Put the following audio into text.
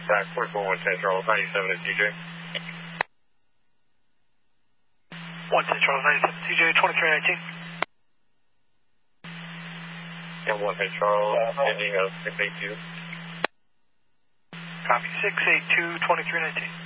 Back 4410 Charles 97 at TJ. 110 Charles 97 TJ 2319. And 110 Charles, ending of 682. Copy 682 2319.